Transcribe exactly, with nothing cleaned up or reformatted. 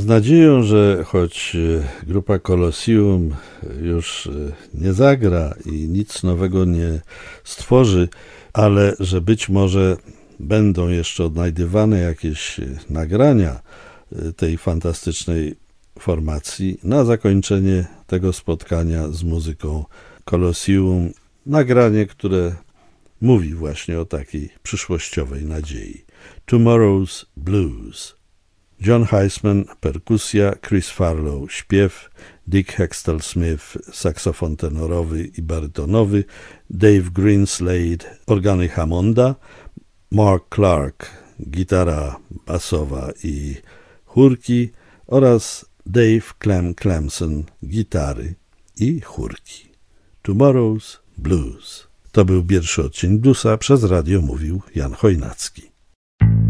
Z nadzieją, że choć grupa Colosseum już nie zagra i nic nowego nie stworzy, ale że być może będą jeszcze odnajdywane jakieś nagrania tej fantastycznej formacji, na zakończenie tego spotkania z muzyką Colosseum nagranie, które mówi właśnie o takiej przyszłościowej nadziei. Tomorrow's Blues. John Heisman, perkusja, Chris Farlow, śpiew, Dick Hextall-Smith, saksofon tenorowy i barytonowy, Dave Greenslade, organy Hammonda, Mark Clark, gitara basowa i chórki oraz Dave Clem Clemson, gitary i chórki. Tomorrow's Blues. To był pierwszy odcinek Bluesa, przez radio mówił Jan Chojnacki.